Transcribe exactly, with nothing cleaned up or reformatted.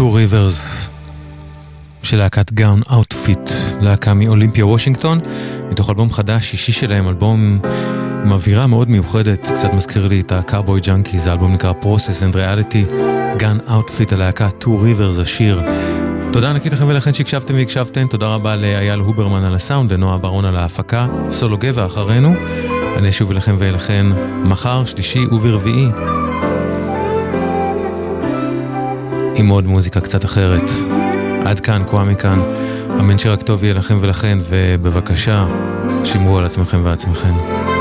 Two Rivers של להקת גאון אאוטפיט, להקה מאולימפיה וושינגטון, מתוך אלבום חדש, שישי שלהם, אלבום עם אווירה מאוד מיוחדת, קצת מזכיר לי את הקארבוי ג'אנקי, זה אלבום נקרא Process and Reality, גאון אאוטפיט, הלהקה Two Rivers, השיר. תודה ענקית לכם ולכן שהקשבתם והקשבתם, תודה רבה לאייל הוברמן על הסאונד, לנועה ברון על ההפקה, סולו גבע אחרינו, אני אשוב אליכם ואליכן מחר, שלישי וברביעי, עם עוד מוזיקה קצת אחרת. עד כאן, כואה מכאן, אמן שרק טוב יהיה לכם ולכן, ובבקשה, שמרו על עצמכם ועצמכם.